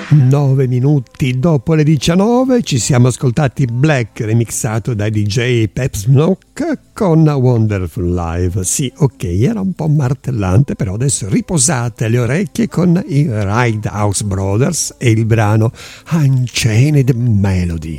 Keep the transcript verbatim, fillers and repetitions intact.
Nove minuti dopo le diciannove ci siamo ascoltati Black remixato dai D J Pep Smoke con Wonderful Live. Sì, ok, era un po' martellante, però adesso riposate le orecchie con i Ride House Brothers e il brano Unchained Melody.